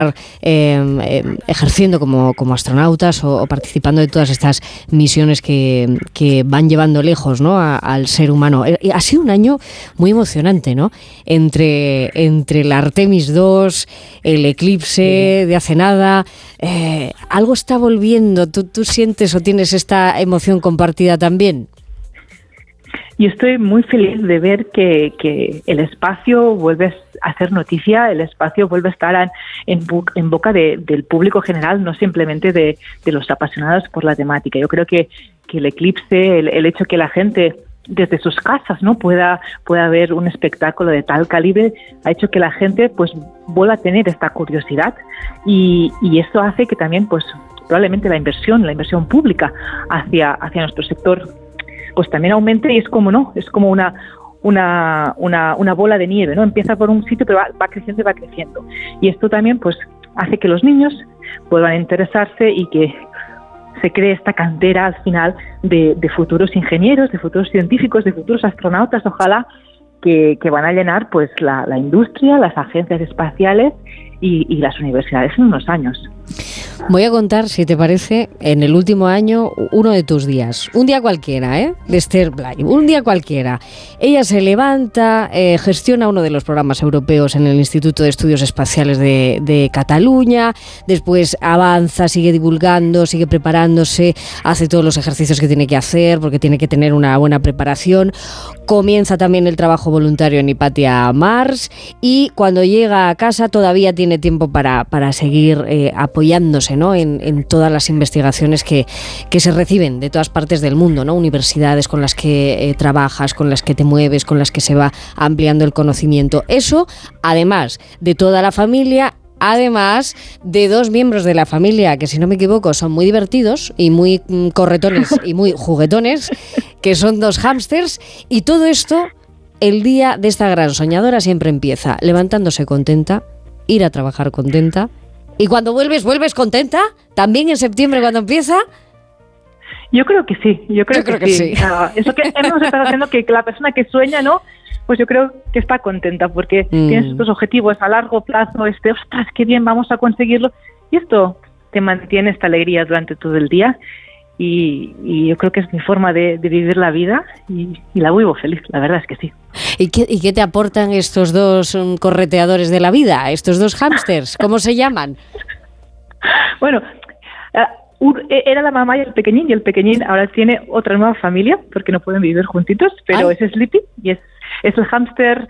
ejerciendo como astronautas o participando de todas estas misiones que van llevando lejos, ¿no?, al ser humano. Ha sido un año muy emocionante, ¿no? Entre la Artemis 2, el eclipse de hace nada, algo está volviendo. ¿Tú sientes o tienes esta emoción compartida también? Y estoy muy feliz de ver que el espacio vuelve a hacer noticia, el espacio vuelve a estar en boca del público general, no simplemente de los apasionados por la temática. Yo creo que el eclipse, el hecho que la gente desde sus casas, ¿no?, pueda ver un espectáculo de tal calibre, ha hecho que la gente pues vuelva a tener esta curiosidad y esto hace que también pues probablemente la inversión pública hacia nuestro sector pues también aumente, y es como una bola de nieve, ¿no? Empieza por un sitio pero va creciendo y va creciendo. Y esto también pues hace que los niños puedan interesarse y que se cree esta cantera al final de futuros ingenieros, de futuros científicos, de futuros astronautas, ojalá, que van a llenar pues la industria, las agencias espaciales y las universidades en unos años. Voy a contar, si te parece, en el último año, uno de tus días. Un día cualquiera, de Esther Blay. Un día cualquiera. Ella se levanta, gestiona uno de los programas europeos en el Instituto de Estudios Espaciales de Cataluña, después avanza, sigue divulgando, sigue preparándose, hace todos los ejercicios que tiene que hacer porque tiene que tener una buena preparación. Comienza también el trabajo voluntario en Hypatia Mars y cuando llega a casa todavía tiene tiempo para seguir apoyándose, ¿no?, en todas las investigaciones que se reciben de todas partes del mundo, ¿no? Universidades con las que trabajas, con las que te mueves, con las que se va ampliando el conocimiento. Eso, además de toda la familia, además de dos miembros de la familia que, si no me equivoco, son muy divertidos y muy corretones y muy juguetones, que son dos hámsters, y todo esto, el día de esta gran soñadora siempre empieza levantándose contenta, ir a trabajar contenta. ¿Y cuando vuelves contenta? ¿También en septiembre cuando empieza? Yo creo que sí, yo creo que sí. Eso que hemos estado haciendo, que la persona que sueña, ¿no?, pues yo creo que está contenta porque tienes estos objetivos a largo plazo, ostras, qué bien, vamos a conseguirlo. Y esto te mantiene esta alegría durante todo el día y yo creo que es mi forma de vivir la vida y la vivo feliz, la verdad es que sí. ¿Y qué te aportan estos dos correteadores de la vida, estos dos hámsters? ¿Cómo se llaman? Bueno, era la mamá y el pequeñín ahora tiene otra nueva familia porque no pueden vivir juntitos, pero es Sleepy y es el hámster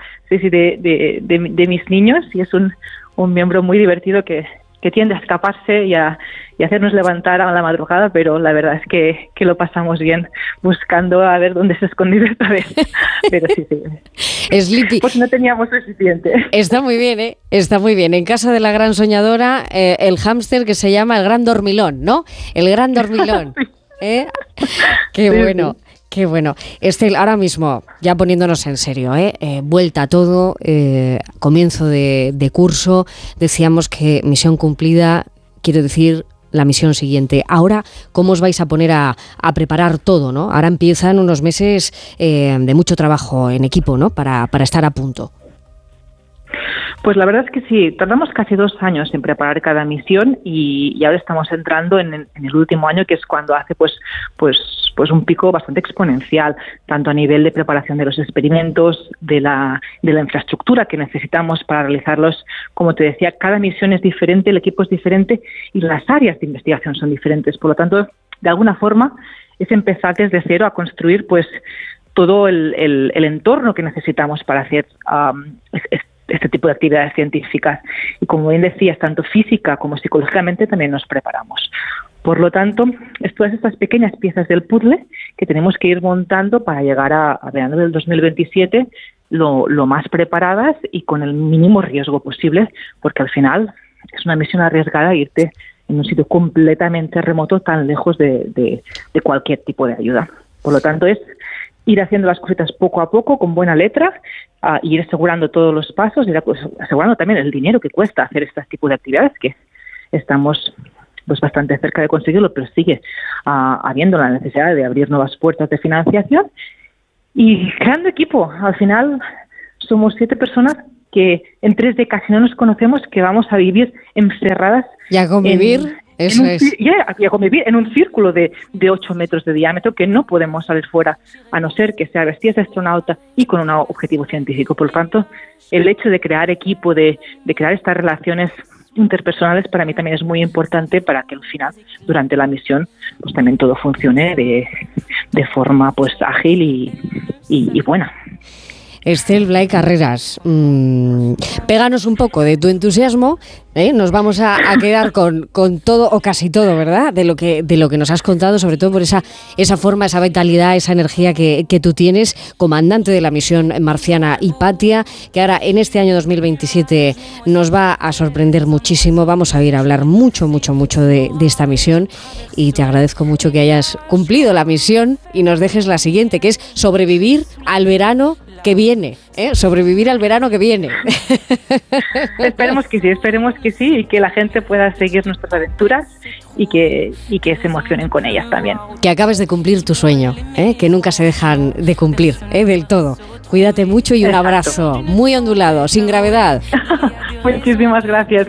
de mis niños y es un miembro muy divertido que tiende a escaparse y a hacernos levantar a la madrugada, pero la verdad es que lo pasamos bien buscando a ver dónde se ha escondido esta vez. Pero sí. Sleepy. Pues no teníamos suficiente. Está muy bien, ¿eh? Está muy bien. En casa de la gran soñadora, el hámster que se llama el gran dormilón, ¿no? El gran dormilón. ¿Eh? Qué bueno. Sí. Qué bueno. Estel, ahora mismo, ya poniéndonos en serio, vuelta a todo, comienzo de curso, decíamos que misión cumplida, quiero decir la misión siguiente. Ahora, ¿cómo os vais a poner a preparar todo, ¿no? Ahora empiezan unos meses de mucho trabajo en equipo, ¿no?, para estar a punto. Pues la verdad es que sí, tardamos casi 2 años en preparar cada misión y ahora estamos entrando en el último año, que es cuando hace pues un pico bastante exponencial, tanto a nivel de preparación de los experimentos, de la infraestructura que necesitamos para realizarlos. Como te decía, cada misión es diferente, el equipo es diferente y las áreas de investigación son diferentes. Por lo tanto, de alguna forma, es empezar desde cero a construir pues todo el entorno que necesitamos para hacer este tipo de actividades científicas. Y como bien decías, tanto física como psicológicamente también nos preparamos. Por lo tanto, todas estas pequeñas piezas del puzzle que tenemos que ir montando para llegar a verano del 2027 lo más preparadas y con el mínimo riesgo posible, porque al final es una misión arriesgada irte en un sitio completamente remoto, tan lejos de cualquier tipo de ayuda. Por lo tanto, es ir haciendo las cositas poco a poco, con buena letra, ir asegurando todos los pasos, ir asegurando también el dinero que cuesta hacer este tipo de actividades, que estamos pues bastante cerca de conseguirlo, pero sigue habiendo la necesidad de abrir nuevas puertas de financiación y creando equipo. Al final somos 7 personas que en 3D casi no nos conocemos, que vamos a vivir encerradas. Y a convivir. Eso es. Y a convivir en un círculo de 8 metros de diámetro, que no podemos salir fuera, a no ser que sea vestidas de astronauta y con un objetivo científico. Por lo tanto, el hecho de crear equipo, de crear estas relaciones interpersonales, para mí también es muy importante para que al final, durante la misión, pues también todo funcione de forma pues ágil y buena. Estel Blay Carreras, péganos un poco de tu entusiasmo, nos vamos a quedar con todo o casi todo, ¿verdad? De lo que nos has contado, sobre todo por esa forma, esa vitalidad, esa energía que tú tienes, comandante de la misión marciana Hipatia, que ahora en este año 2027 nos va a sorprender muchísimo. Vamos a ir a hablar mucho de esta misión, y te agradezco mucho que hayas cumplido la misión y nos dejes la siguiente, que es sobrevivir al verano que viene, sobrevivir al verano que viene. Esperemos que sí, y que la gente pueda seguir nuestras aventuras y que se emocionen con ellas también. Que acabes de cumplir tu sueño, que nunca se dejan de cumplir, del todo. Cuídate mucho y un abrazo muy ondulado, sin gravedad. Muchísimas gracias.